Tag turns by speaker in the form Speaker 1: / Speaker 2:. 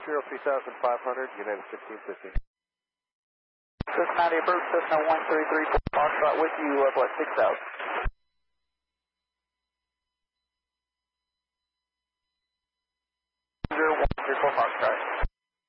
Speaker 1: 3500, United 1650.
Speaker 2: Cessna 90 approach, Cessna 1334, Foxtrot with you, what, 6000. 0134 Foxtrot.